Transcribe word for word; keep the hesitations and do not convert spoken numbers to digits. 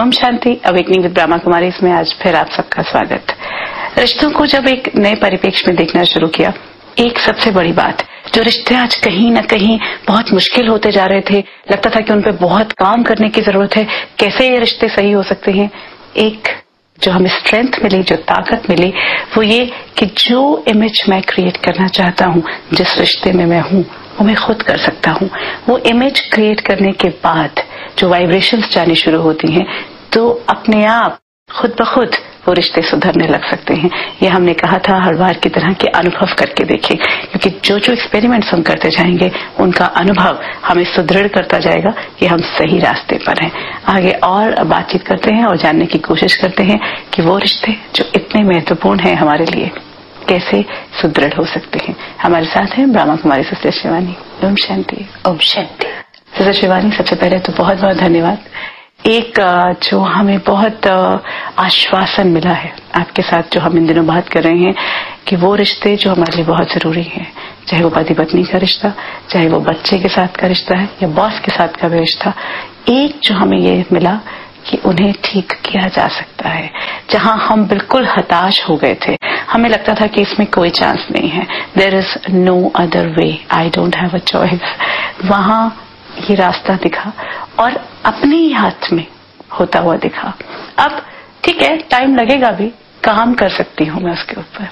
Om Shanti. Awakening with Brahma Kumari इसमें आज फिर आप सबका स्वागत। रिश्तों को जब एक नए परिप्रेक्ष्य में देखना शुरू किया, एक सबसे बड़ी बात, जो रिश्ते आज कहीं ना कहीं बहुत मुश्किल होते जा रहे थे, लगता था कि उन पे बहुत काम करने की जरूरत है, कैसे ये रिश्ते सही हो सकते हैं। एक जो हमें स्ट्रेंथ मिली, जो ताकत मिली, वो ये कि जो इमेज मैं क्रिएट करना चाहता हूँ, जिस रिश्ते में मैं हूँ, वो मैं खुद कर सकता हूँ। वो इमेज क्रिएट करने के बाद जो वाइब्रेशंस जानी शुरू होती हैं, तो अपने आप खुद ब खुद वो रिश्ते सुधरने लग सकते हैं। ये हमने कहा था हर बार की तरह के अनुभव करके देखें, क्योंकि जो जो एक्सपेरिमेंट्स हम करते जाएंगे, उनका अनुभव हमें सुदृढ़ करता जाएगा कि हम सही रास्ते पर हैं। आगे और बातचीत करते हैं और जानने की कोशिश करते हैं कि वो रिश्ते जो इतने महत्वपूर्ण हैं हमारे लिए, कैसे सुदृढ़ हो सकते हैं। हमारे साथ हैं ब्रह्मा कुमारी सिस्टर शिवानी। ओम शांति। ओम शांति। सिस्टर शिवानी, सबसे पहले तो बहुत बहुत धन्यवाद। एक जो हमें बहुत आश्वासन मिला है आपके साथ, जो हम इन दिनों बात कर रहे हैं कि वो रिश्ते जो हमारे लिए बहुत जरूरी हैं, चाहे वो पति पत्नी का रिश्ता, चाहे वो बच्चे के साथ का रिश्ता है या बॉस के साथ का भी रिश्ता, एक जो हमें ये मिला कि उन्हें ठीक किया जा सकता है। जहां हम बिल्कुल हताश हो गए थे, हमें लगता था कि इसमें कोई चांस नहीं है, there is no other way, I don't have a choice, वहां ये रास्ता दिखा और अपने ही हाथ में होता हुआ दिखा। अब ठीक है, टाइम लगेगा भी, काम कर सकती हूँ मैं उसके ऊपर।